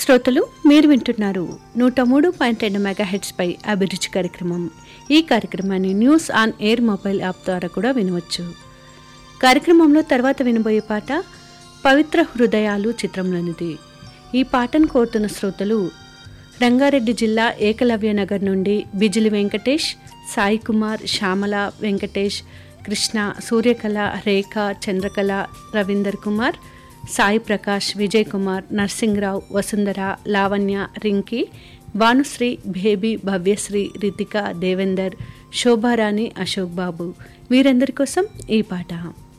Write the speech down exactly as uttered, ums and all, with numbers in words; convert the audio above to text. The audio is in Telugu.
శ్రోతలు మీరు వింటున్నారు నూట మూడు పాయింట్ రెండు మెగాహెట్స్ పై అభిరుచి కార్యక్రమం. ఈ కార్యక్రమాన్ని news on air mobile app ద్వారా కూడా వినవచ్చు. కార్యక్రమంలో తర్వాత వినబోయే పాట పవిత్ర హృదయాలు చిత్రంలోనిది. ఈ పాటను కోరుతున్న శ్రోతలు రంగారెడ్డి జిల్లా ఏకలవ్య నగర్ నుండి బిజిలి వెంకటేష్, సాయి కుమార్, శ్యామల, వెంకటేష్, కృష్ణ, సూర్యకళ, రేఖ, చంద్రకళ, రవీందర్ కుమార్, సాయి ప్రకాష్, విజయ్ కుమార్, నర్సింగ్రావు, వసుంధర, లావణ్య, రింకీ, భానుశ్రీ, బేబీ, భవ్యశ్రీ, రితిక, దేవేందర్, శోభారాణి, అశోక్ బాబు వీరందరి కోసం ఈ పాట.